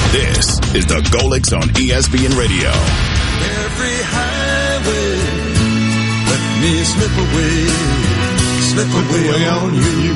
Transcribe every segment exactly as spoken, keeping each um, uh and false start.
This is the Golics on E S P N Radio. Every highway, let me slip away, slip away on you.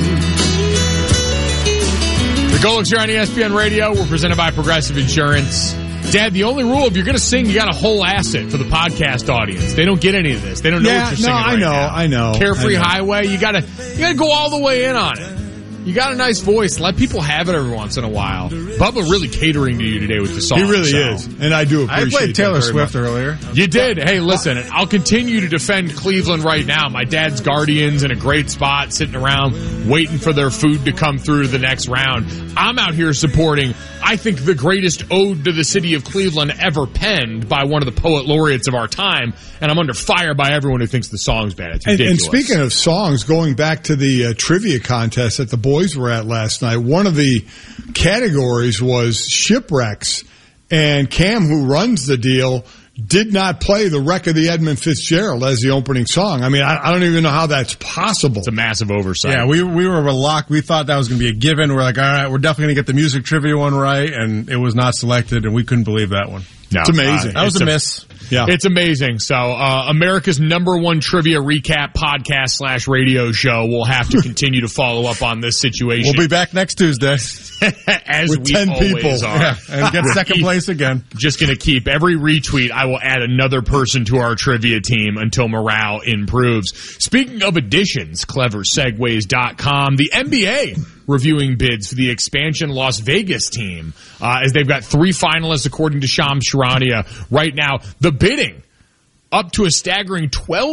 The Golics here on E S P N Radio. We're presented by Progressive Insurance. Dad, the only rule, if you're going to sing, you got to whole ass it for the podcast audience. They don't get any of this. They don't know yeah, what you're no, singing I right know, now. I know. Carefree I know. Highway, you got to you got to go all the way in on it. You got a nice voice. Let people have it every once in a while. Bubba really catering to you today with the song. He really so. is, and I do appreciate I played Taylor that very Swift much. earlier. You did. Hey, listen, I'll continue to defend Cleveland right now. My dad's Guardians in a great spot, sitting around waiting for their food to come through to the next round. I'm out here supporting, I think, the greatest ode to the city of Cleveland ever penned by one of the poet laureates of our time, and I'm under fire by everyone who thinks the song's bad. It's And, ridiculous. and speaking of songs, going back to the uh, trivia contest that the boys were at last night, one of the categories was shipwrecks, and Cam, who runs the deal, did not play the Wreck of the Edmund Fitzgerald as the opening song. I mean, I, I don't even know how that's possible. It's a massive oversight. Yeah, we we were locked. We thought that was going to be a given. We're like, all right, we're definitely going to get the music trivia one right, and it was not selected, and we couldn't believe that one. No, It's amazing. uh, That was it's a miss. Yeah. It's amazing. So, uh, America's number one trivia recap podcast slash radio show. We'll have to continue to follow up on this situation. We'll be back next Tuesday. as with we ten always people. are. Yeah, and get second place again. Just going to keep every retweet. I will add another person to our trivia team until morale improves. Speaking of additions, clever segways dot com, the N B A reviewing bids for the expansion Las Vegas team, uh, as they've got three finalists according to Shams Charania right now. The bidding up to a staggering twelve